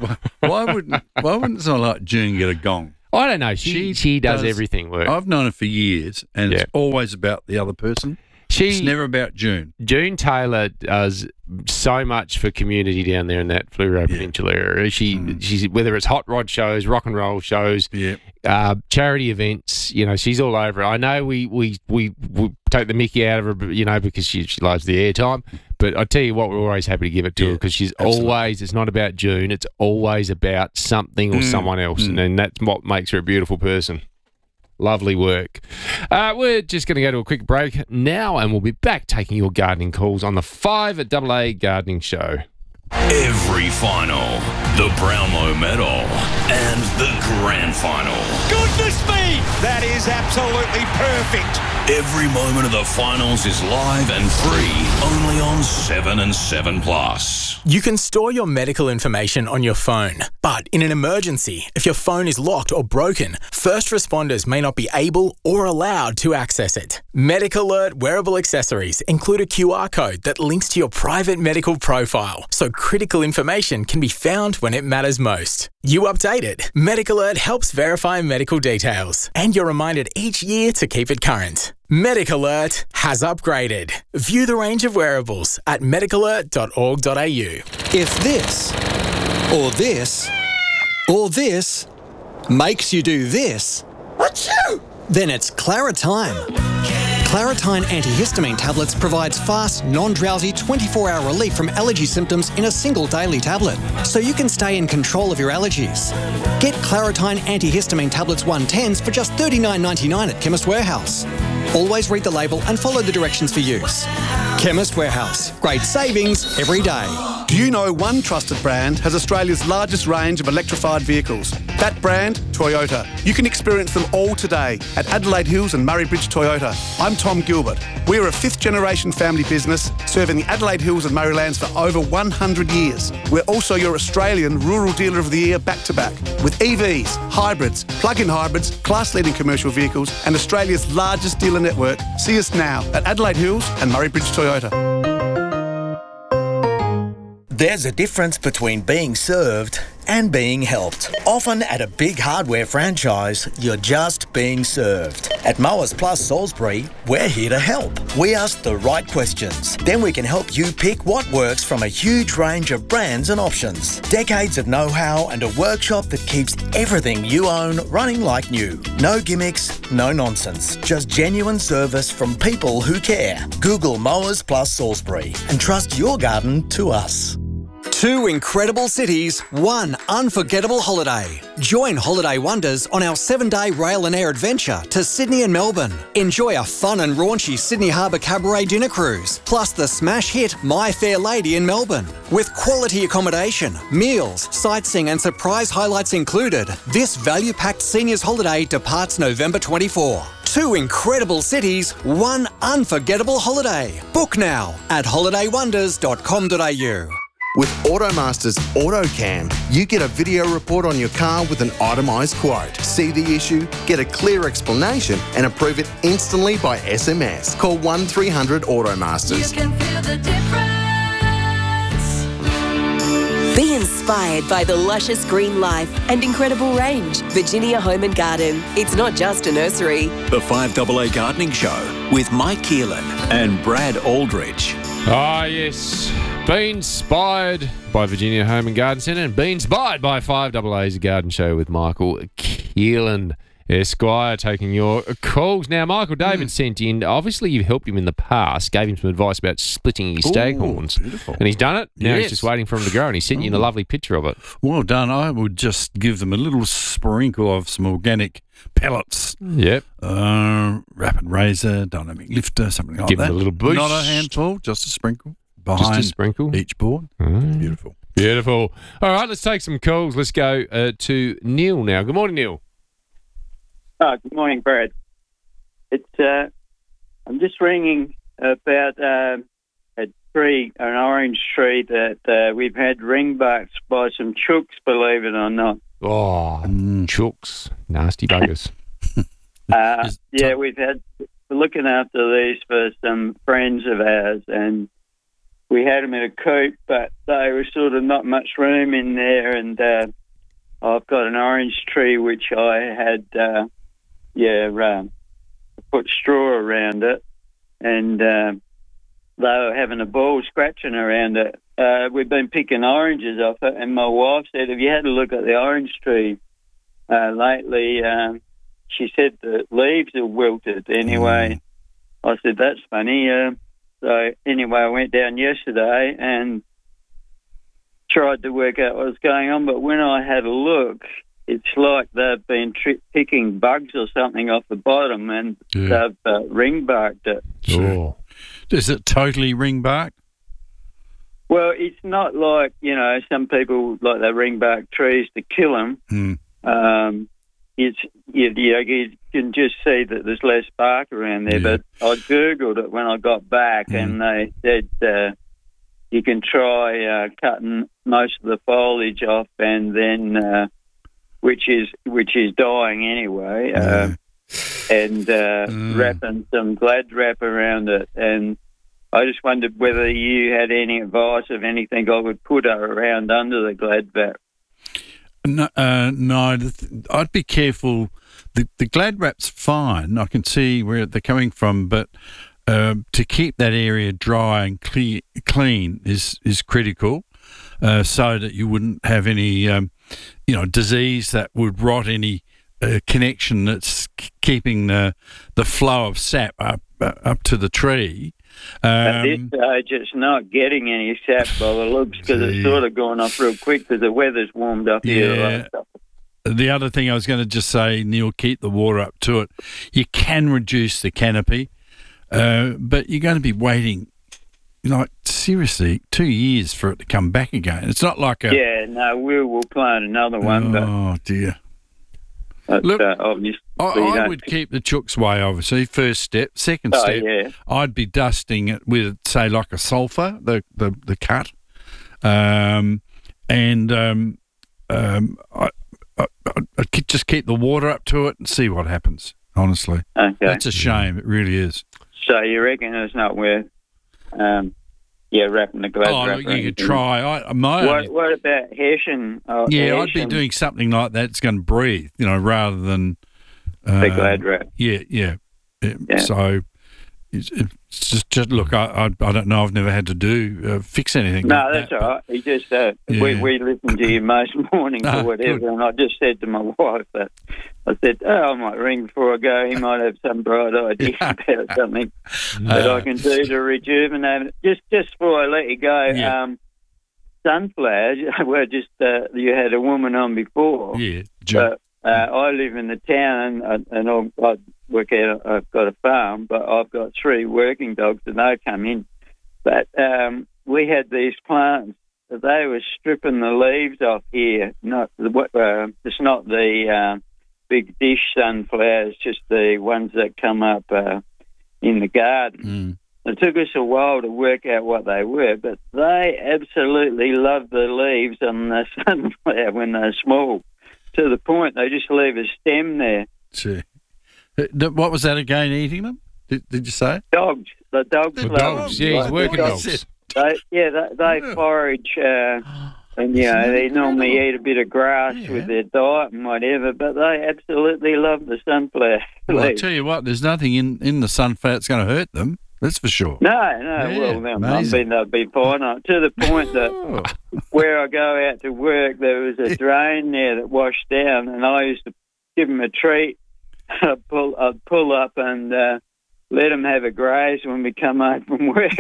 Why wouldn't Why wouldn't someone like June get a gong? I don't know. She she does, everything work. I've known her for years, and Yeah. it's always about the other person. She- it's never about June. June Taylor does so much for community down there in that Fleurieu Peninsula area. She, Mm. she's whether it's hot rod shows, rock and roll shows, Yeah. uh, charity events. You know, she's all over it. I know we we, we, we take the mickey out of her, but, you know, because she she loves the airtime. But I tell you what, we're always happy to give it to her because she's absolutely. always. It's not about June. It's always about something or Mm, someone else, mm. and then that's what makes her a beautiful person. Lovely work. Uh, we're just going to go to a quick break now, and we'll be back taking your gardening calls on the five at Double A Gardening Show. Every final, the Brownlow Medal, and the Grand Final. Goodness me! That is absolutely perfect. Every moment of the finals is live and free, only on seven and seven Plus. You can store your medical information on your phone, but in an emergency, if your phone is locked or broken, first responders may not be able or allowed to access it. Medical Alert wearable accessories include a Q R code that links to your private medical profile, so critical information can be found when it matters most. You update it. Medical Alert helps verify medical details, and you're reminded each year to keep it current. Medical Alert has upgraded. View the range of wearables at medical alert dot org dot a u. If this, or this, or this makes you do this, then it's Claritime. Claritine antihistamine tablets provides fast, non-drowsy, twenty-four hour relief from allergy symptoms in a single daily tablet, so you can stay in control of your allergies. Get Claritine antihistamine tablets one tens for just thirty-nine ninety-nine at Chemist Warehouse. Always read the label and follow the directions for use. Chemist Warehouse. Great savings every day. Do you know one trusted brand has Australia's largest range of electrified vehicles? That brand, Toyota. You can experience them all today at Adelaide Hills and Murray Bridge Toyota. I'm Tom Gilbert. We're a fifth generation family business serving the Adelaide Hills and Murraylands for over one hundred years. We're also your Australian Rural Dealer of the Year back to back with E Vs, hybrids, plug-in hybrids, class-leading commercial vehicles and Australia's largest dealer network. See us now at Adelaide Hills and Murray Bridge Toyota. There's a difference between being served and being helped. Often at a big hardware franchise, you're just being served. At Mowers Plus Salisbury, we're here to help. We ask the right questions. Then we can help you pick what works from a huge range of brands and options. Decades of know-how and a workshop that keeps everything you own running like new. No gimmicks, no nonsense. Just genuine service from people who care. Google Mowers Plus Salisbury and trust your garden to us. Two incredible cities, one unforgettable holiday. Join Holiday Wonders on our seven-day rail and air adventure to Sydney and Melbourne. Enjoy a fun and raunchy Sydney Harbour Cabaret dinner cruise, plus the smash hit My Fair Lady in Melbourne. With quality accommodation, meals, sightseeing and surprise highlights included, this value-packed seniors holiday departs November twenty-fourth. Two incredible cities, one unforgettable holiday. Book now at holiday wonders dot com dot a u. With Automaster's AutoCam, you get a video report on your car with an itemised quote. See the issue, get a clear explanation and approve it instantly by S M S. Call one three hundred Automasters. You can feel the difference. Be inspired by the luscious green life and incredible range. Virginia Home and Garden. It's not just a nursery. The five double A Gardening Show with Mike Keelan and Brad Aldridge. Ah, yes. Been inspired by Virginia Home and Garden Centre and been inspired by five double A's Garden Show with Michael Keelan, Esquire, taking your calls. Now, Michael David mm. sent in, obviously you've helped him in the past, gave him some advice about splitting his staghorns. Beautiful. And he's done it. Now Yes. he's just waiting for him to grow and he's sent you in a lovely picture of it. Well done. I would just give them a little sprinkle of some organic pellets. Yep. Uh, rapid razor, dynamic lifter, something like Give that. them a little boost. Not a handful, just a sprinkle. Just a Behind sprinkle? each board. Mm. Beautiful. Beautiful. All right, let's take some calls. Let's go uh, to Neil now. Good morning, Neil. Oh, good morning, Brad. It's uh, I'm just ringing about uh, a tree, an orange tree that uh, we've had ringbarks by some chooks, believe it or not. Oh, mm, chooks. Nasty buggers. uh, yeah, we've had looking after these for some friends of ours, and we had them in a coop, but they were sort of not much room in there, and uh, I've got an orange tree which I had, uh, yeah, uh, put straw around it, and uh, they were having a ball scratching around it. Uh, we've been picking oranges off it, and my wife said, have you had a look at the orange tree uh, lately? Um, she said the leaves are wilted anyway. Mm. I said, that's funny. Uh, so anyway, I went down yesterday and tried to work out what was going on, but when I had a look, it's like they've been tri- picking bugs or something off the bottom, and yeah. they've uh, ring-barked it. Sure. Is it totally ring-barked? Well, it's not like, you know, some people like they ring-bark trees to kill them. Mm. Um, it's you, you can just see that there's less bark around there. Yeah. But I Googled it when I got back, mm. and they said uh, you can try uh, cutting most of the foliage off, and then uh, which is which is dying anyway, uh, and uh, mm. wrapping some glad wrap around it. And I just wondered whether you had any advice of anything I would put around under the glad wrap. No, uh, no, I'd be careful. The, the glad wrap's fine. I can see where they're coming from, but uh, to keep that area dry and clear, clean is is critical, uh, so that you wouldn't have any, um, you know, disease that would rot any uh, connection that's keeping the the flow of sap up uh, up to the tree. Um, At this stage, it's not getting any sap by the looks because it's sort of gone off real quick because the weather's warmed up here. Yeah. The other thing I was going to just say, Neil, keep the water up to it. You can reduce the canopy, uh, but you're going to be waiting, like, seriously, two years for it to come back again. It's not like a... Yeah, no, we will plant another one. Oh, but dear. But, Look, uh, obviously, I, I would keep the chooks way, obviously, first step. Second Oh, step, yeah. I'd be dusting it with, say, like a sulphur, the, the, the cut, um, and um, um, I, I, I'd ke- just keep the water up to it and see what happens, honestly. Okay. That's a shame, it really is. So you reckon it's not worth, um, yeah, wrapping the glad Oh, wrap look, around you could it? try. I, my What, only- what about Hessian? Uh, yeah, I'd be Hessian? doing something like that that's going to breathe, you know, rather than... Uh, The glad wrap. Yeah, yeah. yeah. Yeah. So... It's, it's just, just look. I, I, I don't know. I've never had to do uh, fix anything. No, like that's that, all right. He just uh, we Yeah. we listen to you most mornings Ah, or whatever, good. and I just said to my wife that I said, "Oh, I might ring before I go. He might have some bright idea about something that I can do to rejuvenate it." Just just before I let you go, Yeah. um, sunflowers. Well, just uh, you had a woman on before. Yeah, Joe. But uh, I live in the town, and, and I'll, I work out. I've got a farm, but I've got three working dogs, and they come in. But um, we had these plants. They were stripping the leaves off here. Not the uh, it's not the uh, big dish sunflowers, just the ones that come up uh, in the garden. Mm. It took us a while to work out what they were, but they absolutely love the leaves on the sunflower when they're small, to the point they just leave a stem there. See. Uh, th- What was that again, eating them? Did, did you say? Dogs. The dogs The love dogs, them. yeah, he's Like, working the dogs. They, yeah, they, they forage, uh, and, you know, they normally eat a bit of grass with their diet and whatever, but they absolutely love the sunflower Well, I leaves. tell you what, there's nothing in, in the sunflower that's going to hurt them. That's for sure. No, no, Yeah, well, they'll, amazing. they'll be, they'll be fine. Uh, To the point that where I go out to work, there was a drain there that washed down, and I used to give them a treat. I'd pull, I'd pull up and uh, let them have a graze when we come home from work.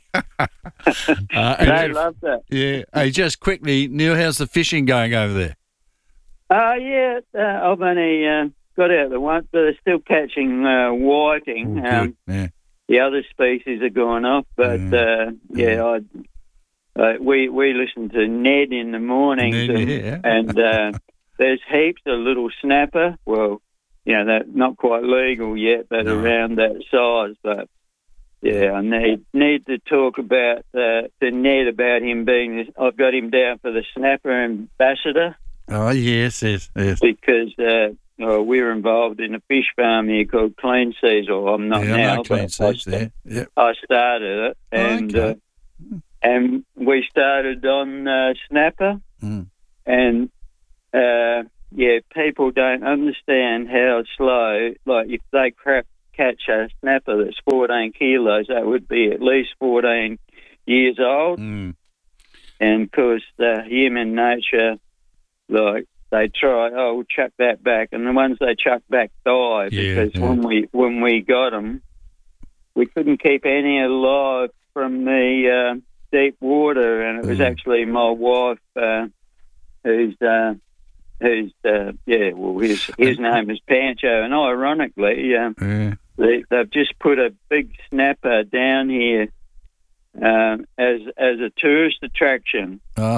Uh, they and- love that. Yeah. Hey, just quickly, Neil, how's the fishing going over there? Uh, yeah, uh, I've only uh, got out the once, but they're still catching uh, whiting. Oh, um, good. Yeah. The other species are going off, but uh, yeah, I Uh, we we listen to Ned in the mornings, Ned, and, yeah. and uh, there's heaps of little snapper. Well, you know, they're not quite legal yet, but No. around that size. But yeah, I need need to talk about uh, to Ned about him being. I've got him down for the snapper ambassador. Oh, yes, yes, yes. Because uh, oh, we're involved in a fish farm here called Clean Seas, or I'm not Yeah, I now. know Clean but Seas I, there. Yep. I started it, and okay. uh, and we started on uh, snapper, Mm. and uh, yeah, people don't understand how slow. Like if they crap catch a snapper that's fourteen kilos, that would be at least fourteen years old, Mm. and of course the human nature. Like they try, oh, we'll chuck that back, and the ones they chuck back die Yeah, because yeah. when we when we got them, we couldn't keep any alive from the uh, deep water, and it was Mm. actually my wife uh, who's uh, who's uh, yeah, well, his his name is Pancho, and ironically, um, Yeah. they, they've just put a big snapper down here um, as as a tourist attraction. Oh,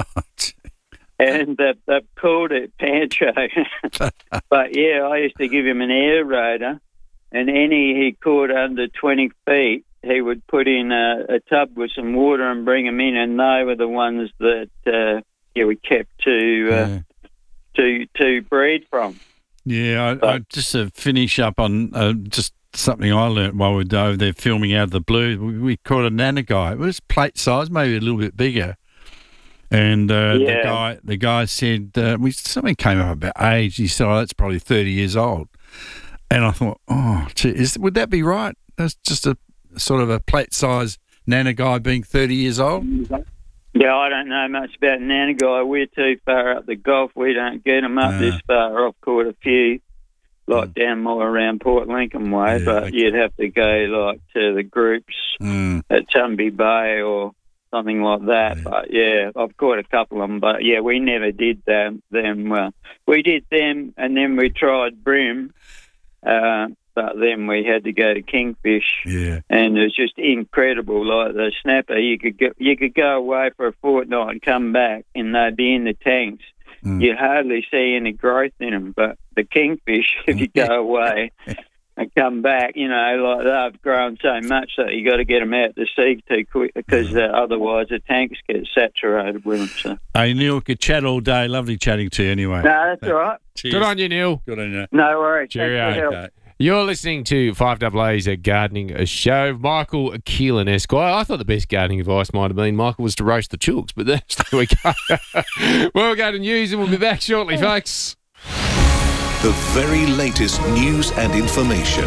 And they've, they've called it Pancho. But, yeah, I used to give him an aerator, and any he caught under twenty feet, he would put in a, a tub with some water and bring them in, and they were the ones that uh, yeah, we kept to, uh, Yeah. to, to breed from. Yeah, I, I, just to finish up on uh, just something I learnt while we were over there filming Out of the Blue, we, we caught a nanagai. It was plate size, maybe a little bit bigger. And uh, the Yeah. guy, the guy said, uh, we something came up about age. He said, "Oh, that's probably thirty years old." And I thought, "Oh, gee, is, would that be right? That's just a sort of a plate size nanagai being thirty years old." Yeah, I don't know much about nanagai. We're too far up the Gulf. We don't get them up No. this far. I've caught a few, like down more around Port Lincoln way, Yeah, but okay. you'd have to go like to the groups Mm. at Tumby Bay or something like that. Yeah. But yeah, I've caught a couple of them. But yeah, we never did them. them uh, we did them, and then we tried brim. Uh, but then we had to go to kingfish. Yeah. And it was just incredible. Like the snapper, you could go, you could go away for a fortnight and come back, and they'd be in the tanks. Mm. You hardly see any growth in them. But the kingfish, if you go away and come back, you know, like they've grown so much that you got to get them out to sea too quick, because uh, otherwise the tanks get saturated with them. So. Hey, Neil, could chat all day. Lovely chatting to you anyway. No, that's all right. Cheers. Good on you, Neil. Good on you. No worries. Thanks for Cheerio. the help. Okay. You're listening to five A A's Gardening Show. Michael Keelan, Esquire. I thought the best gardening advice might have been, Michael, was to roast the chooks, but there we go. We'll go to news and we'll be back shortly, folks. The very latest news and information.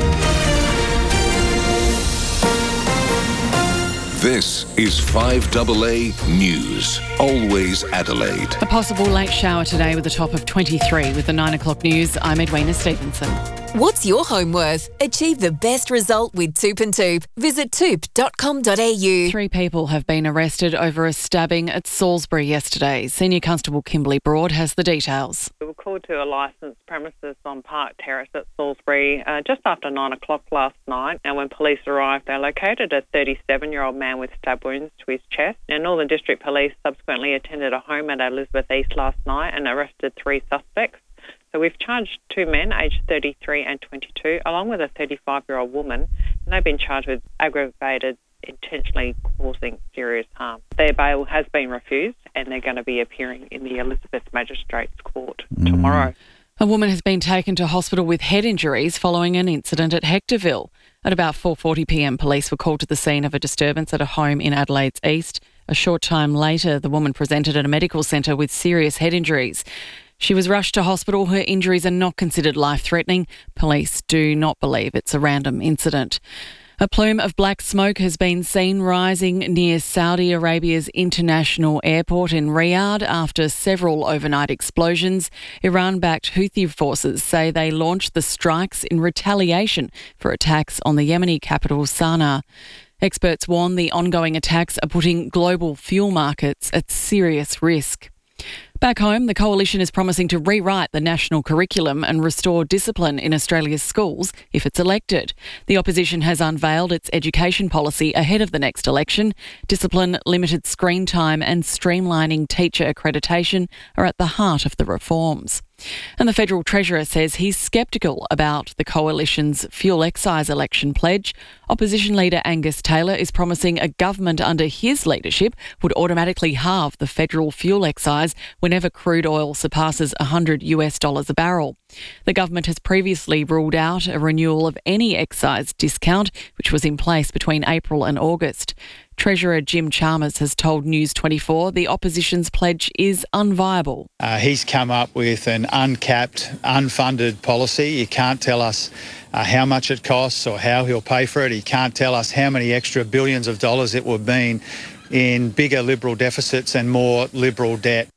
This is five A A News. Always Adelaide. A possible late shower today with a top of twenty-three. With the nine o'clock news, I'm Edwina Stevenson. What's your home worth? Achieve the best result with Toop and Toop. Visit toop dot com dot a u. Three people have been arrested over a stabbing at Salisbury yesterday. Senior Constable Kimberly Broad has the details. We were called to a licensed premises on Park Terrace at Salisbury uh, just after nine o'clock last night. And when police arrived, they located a thirty-seven-year-old man with stab wounds to his chest. Now, Northern District Police subsequently attended a home at Elizabeth East last night and arrested three suspects. So we've charged two men, aged thirty-three and twenty-two, along with a thirty-five-year-old woman, and they've been charged with aggravated intentionally causing serious harm. Their bail has been refused, and they're going to be appearing in the Elizabeth Magistrates Court tomorrow. A woman has been taken to hospital with head injuries following an incident at Hectorville. At about four forty p m, police were called to the scene of a disturbance at a home in Adelaide's East. A short time later, the woman presented at a medical centre with serious head injuries. She was rushed to hospital. Her injuries are not considered life-threatening. Police do not believe it's a random incident. A plume of black smoke has been seen rising near Saudi Arabia's international airport in Riyadh after several overnight explosions. Iran-backed Houthi forces say they launched the strikes in retaliation for attacks on the Yemeni capital Sana'a. Experts warn the ongoing attacks are putting global fuel markets at serious risk. Back home, the Coalition is promising to rewrite the national curriculum and restore discipline in Australia's schools if it's elected. The opposition has unveiled its education policy ahead of the next election. Discipline, limited screen time and streamlining teacher accreditation are at the heart of the reforms. And the Federal Treasurer says he's sceptical about the Coalition's fuel excise election pledge. Opposition leader Angus Taylor is promising a government under his leadership would automatically halve the federal fuel excise whenever crude oil surpasses one hundred US dollars a barrel. The government has previously ruled out a renewal of any excise discount, which was in place between April and August. Treasurer Jim Chalmers has told News twenty-four the opposition's pledge is unviable. Uh, he's come up with an uncapped, unfunded policy. You can't tell us uh, how much it costs or how he'll pay for it. He can't tell us how many extra billions of dollars it will mean in bigger Liberal deficits and more Liberal debt.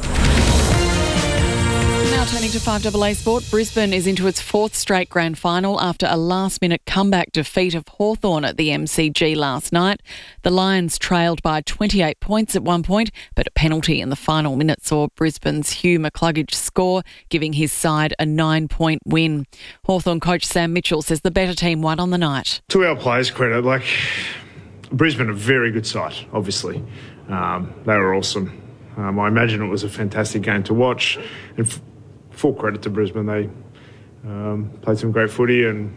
Now turning to five A A Sport, Brisbane is into its fourth straight grand final after a last-minute comeback defeat of Hawthorn at the M C G last night. The Lions trailed by twenty-eight points at one point, but a penalty in the final minute saw Brisbane's Hugh McCluggage score, giving his side a nine-point win. Hawthorn coach Sam Mitchell says the better team won on the night. To our players' credit, like Brisbane, a very good side, obviously. Um, they were awesome. Um, I imagine it was a fantastic game to watch. And f- full credit to Brisbane. They um, played some great footy and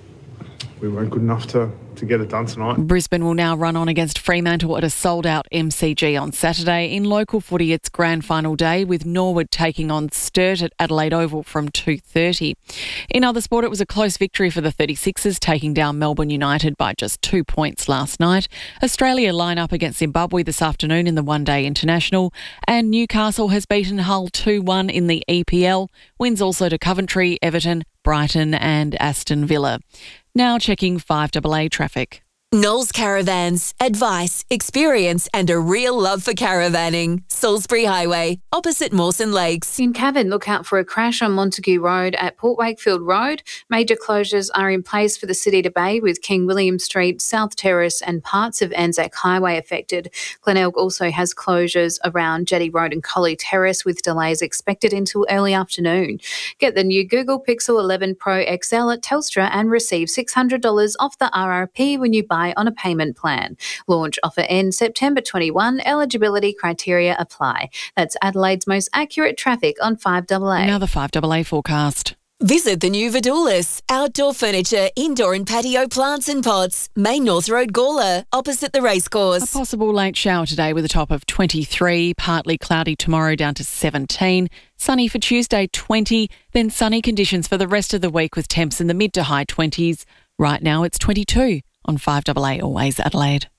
we weren't good enough to, to get it done tonight. Brisbane will now run on against Fremantle at a sold-out M C G on Saturday. In local footy, it's grand final day with Norwood taking on Sturt at Adelaide Oval from two thirty. In other sport, it was a close victory for the thirty-sixers, taking down Melbourne United by just two points last night. Australia line up against Zimbabwe this afternoon in the one-day international, and Newcastle has beaten Hull two one in the E P L. Wins also to Coventry, Everton, Brighton and Aston Villa. Now checking five A A traffic. Knowles Caravans. Advice, experience and a real love for caravanning. Salisbury Highway, opposite Mawson Lakes. In Cavan, look out for a crash on Montague Road at Port Wakefield Road. Major closures are in place for the City to Bay with King William Street, South Terrace and parts of Anzac Highway affected. Glenelg also has closures around Jetty Road and Collie Terrace with delays expected until early afternoon. Get the new Google Pixel eleven Pro X L at Telstra and receive six hundred dollars off the R R P when you buy on a payment plan. Launch offer ends September twenty-first. Eligibility criteria apply. That's Adelaide's most accurate traffic on five A A. Now the five A A forecast. Visit the new Vidoulis. Outdoor furniture, indoor and patio plants and pots. Main North Road, Gawler, opposite the racecourse. A possible late shower today with a top of twenty-three. Partly cloudy tomorrow down to seventeen. Sunny for Tuesday, twenty. Then sunny conditions for the rest of the week with temps in the mid to high twenties. Right now it's twenty-two on five A A Always Adelaide.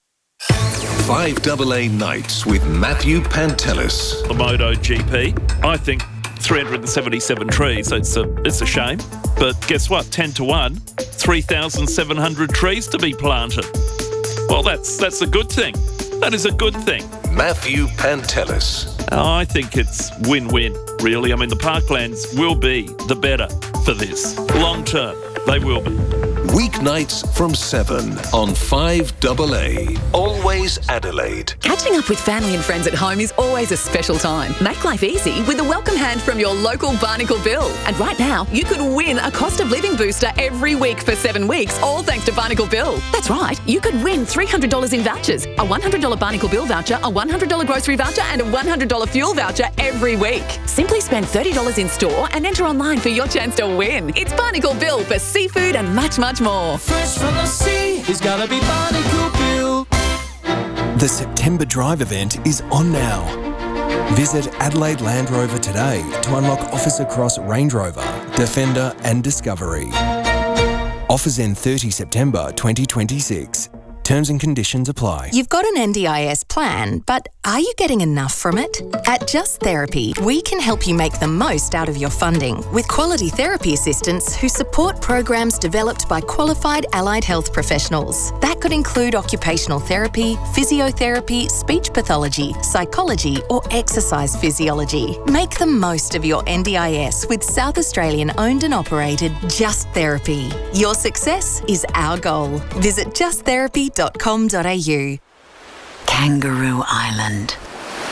five A A Nights with Matthew Pantelis. The MotoGP, I think three hundred seventy-seven trees, it's a, it's a shame. But guess what? ten to one, three thousand seven hundred trees to be planted. Well, that's that's a good thing. That is a good thing. Matthew Pantelis. I think it's win-win, really. I mean, the parklands will be the better for this. Long term, they will be. Weeknights from seven on five A A. Always Adelaide. Catching up with family and friends at home is always a special time. Make life easy with a welcome hand from your local Barnacle Bill. And right now, you could win a cost of living booster every week for seven weeks, all thanks to Barnacle Bill. That's right, you could win three hundred dollars in vouchers, a one hundred dollars Barnacle Bill voucher, a one hundred dollars grocery voucher and a one hundred dollars fuel voucher every week. Simply spend thirty dollars in store and enter online for your chance to win. It's Barnacle Bill for seafood and much, much more. Fresh from the sea, it's gotta be Barnacle Bill. The September Drive event is on now. Visit Adelaide Land Rover today to unlock offers across Range Rover, Defender and Discovery. Offers end thirtieth September twenty twenty-six. Terms and conditions apply. You've got an N D I S plan, but are you getting enough from it? At Just Therapy, we can help you make the most out of your funding with quality therapy assistants who support programs developed by qualified allied health professionals. That could include occupational therapy, physiotherapy, speech pathology, psychology, or exercise physiology. Make the most of your N D I S with South Australian owned and operated Just Therapy. Your success is our goal. Visit just therapy dot com dot a u. Kangaroo Island.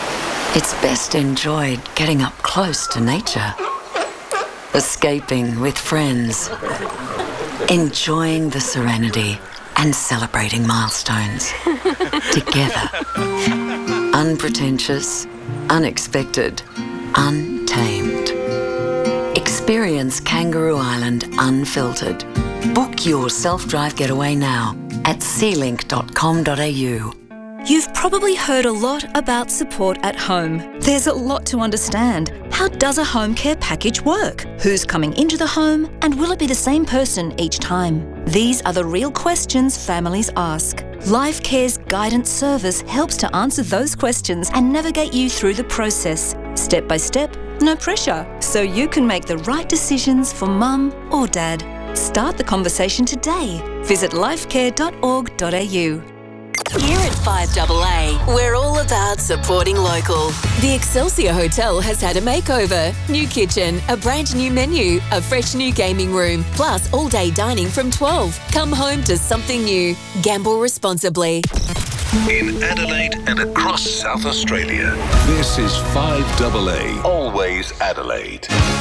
It's best enjoyed getting up close to nature, escaping with friends, enjoying the serenity and celebrating milestones together. Unpretentious, unexpected, untamed. Experience Kangaroo Island unfiltered. Book your self-drive getaway now at sea link dot com dot a u. You've probably heard a lot about support at home. There's a lot to understand. How does a home care package work? Who's coming into the home, and will it be the same person each time? These are the real questions families ask. Life Care's guidance service helps to answer those questions and navigate you through the process, step by step, no pressure, so you can make the right decisions for mum or dad. Start the conversation today. Visit lifecare dot org dot a u. Here at five A A, we're all about supporting local. The Excelsior Hotel has had a makeover. New kitchen, a brand new menu, a fresh new gaming room, plus all-day dining from twelve. Come home to something new. Gamble responsibly. In Adelaide and across South Australia, this is five A A, always Adelaide.